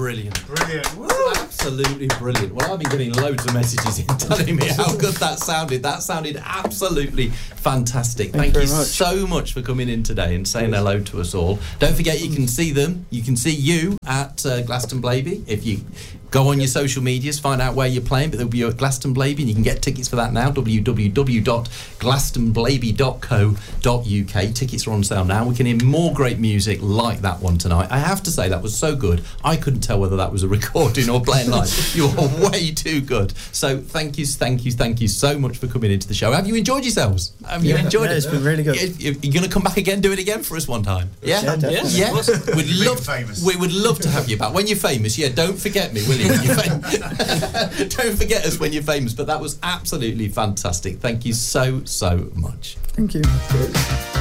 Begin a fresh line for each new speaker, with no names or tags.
brilliant.
Brilliant. Woo.
Absolutely brilliant. Well, I've been getting loads of messages in telling me how good that sounded. That sounded absolutely fantastic. Thank you so much for coming in today and saying hello to us all. Don't forget, you can see them. You can see you at Glastonbury. If you go on your social medias, find out where you're playing, but they'll be at Glastonbury, and you can get tickets for that now, www.glastonbury.co.uk. Tickets are on sale now. We can hear more great music like that one tonight. I have to say, that was so good, I couldn't tell whether that was a recording or playing live. You are way too good. So thank you so much for coming into the show. Have you enjoyed yourselves? Have you enjoyed it?
It's been really good.
You're going to come back again, do it again for us one time? Yeah?
Definitely.
Yeah?
Famous.
We would love to have you back. When you're famous, don't forget me, will you? When you're don't forget us when you're famous. But that was absolutely fantastic. Thank you so much.
Thank you.